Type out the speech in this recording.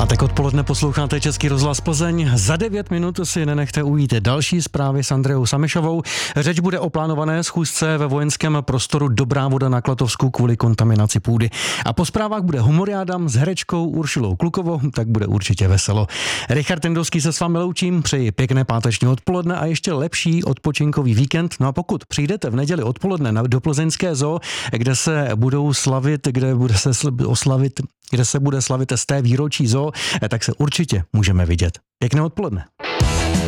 Pátek odpoledne posloucháte Český rozhlas Plzeň. Za 9 minut si nenechte ujít další zprávy s Andreou Samišovou. Řeč bude o plánované schůzce ve vojenském prostoru Dobrá Voda na Klatovsku kvůli kontaminaci půdy. A po zprávách bude humoriáda s herečkou Uršulou Klukovou, tak bude určitě veselo. Richard Tendovský se s vámi loučím, přeji pěkné páteční odpoledne a ještě lepší odpočinkový víkend. No a pokud přijdete v neděli odpoledne do plzeňské zoo, kde se bude slavit z té výročí zoo, tak se určitě můžeme vidět. Pěkné odpoledne.